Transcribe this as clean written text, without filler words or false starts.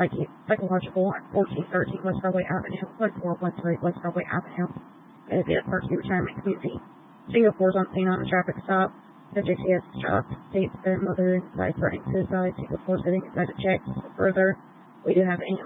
Psychological on 1413 West Broadway Avenue, 1413 West Broadway Avenue. It is Parkview Retirement Community. Singapore is on scene on a traffic stop. The JTS stopped. State's been mother inside threatening suicide. Singapore sitting inside a check. Further, we do have